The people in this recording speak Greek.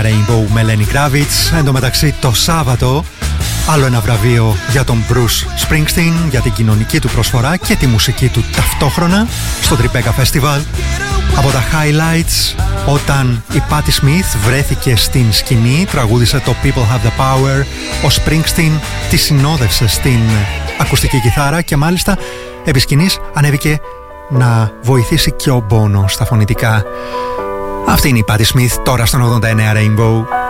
Rainbow με Lenny Kravitz. Εν τω μεταξύ το Σάββατο άλλο ένα βραβείο για τον Bruce Springsteen, για την κοινωνική του προσφορά και τη μουσική του ταυτόχρονα στο Tribeca Festival. Από τα highlights, όταν η Patti Smith βρέθηκε στην σκηνή, τραγούδισε το People Have the Power, ο Springsteen τη συνόδευσε στην ακουστική κιθάρα και μάλιστα επί σκηνής ανέβηκε να βοηθήσει και ο Bono στα φωνητικά. Αυτή είναι η Patti Smith τώρα στον 89 Rainbow.